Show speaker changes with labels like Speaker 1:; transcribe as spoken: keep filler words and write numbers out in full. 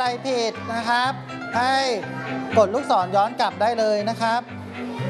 Speaker 1: อะไรผิดนะครับให้กดลูกศรย้อนกลับได้เลยนะครับ